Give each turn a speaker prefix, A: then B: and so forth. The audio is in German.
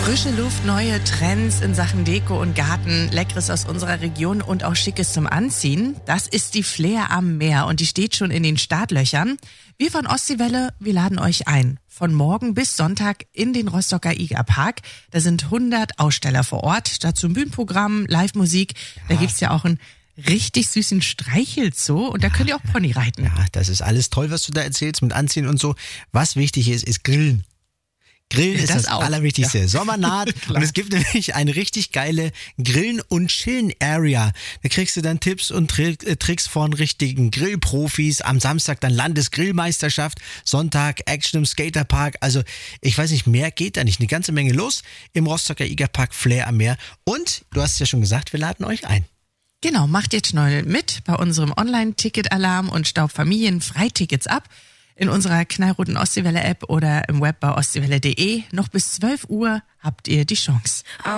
A: Frische Luft, neue Trends in Sachen Deko und Garten, Leckeres aus unserer Region und auch Schickes zum Anziehen. Das ist die Flair am Meer und die steht schon in den Startlöchern. Wir von Ostseewelle, wir laden euch ein. Von morgen bis Sonntag in den Rostocker Igerpark. Da sind 100 Aussteller vor Ort. Dazu ein Bühnenprogramm, Live-Musik. Da gibt's ja auch einen richtig süßen Streichelzoo und da könnt ihr auch Pony reiten.
B: Ja, das ist alles toll, was du da erzählst mit Anziehen und so. Was wichtig ist Grillen. Grillen ist das Allerwichtigste. Ja. Sommer naht und es gibt nämlich eine richtig geile Grillen- und Chillen-Area. Da kriegst du dann Tipps und Tricks von richtigen Grillprofis. Am Samstag dann Landesgrillmeisterschaft, Sonntag Action im Skaterpark. Also ich weiß nicht, mehr geht da nicht. Eine ganze Menge los im Rostocker Igerpark Flair am Meer. Und du hast ja schon gesagt, wir laden euch ein.
A: Genau, macht jetzt schnell mit bei unserem Online-Ticket-Alarm und staubt Familien-Freitickets ab. In unserer knallroten Ostseewelle-App oder im Web bei ostseewelle.de. Noch bis 12 Uhr habt ihr die Chance.